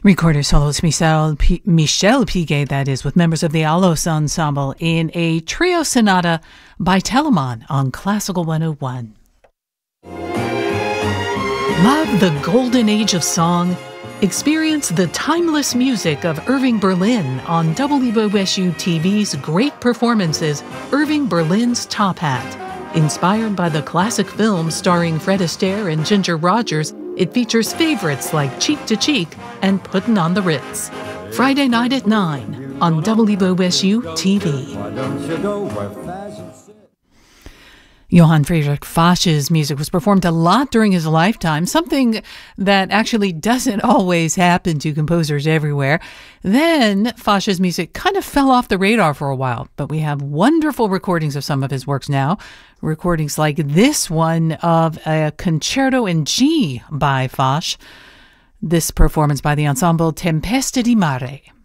Recorder soloist Michel Piguet, that is, with members of the Alos Ensemble in a trio sonata by Telemann on Classical 101. Love the golden age of song? Experience the timeless music of Irving Berlin on WOSU TV's Great Performances, Irving Berlin's Top Hat. Inspired by the classic film starring Fred Astaire and Ginger Rogers, it features favorites like Cheek to Cheek and Puttin' on the Ritz. Friday night at 9 on WOSU TV. Johann Friedrich Fasch's music was performed a lot during his lifetime, something that actually doesn't always happen to composers everywhere. Then Fasch's music kind of fell off the radar for a while, but we have wonderful recordings of some of his works now. Recordings like this one of a concerto in G by Fasch. This performance by the ensemble Tempesta di Mare.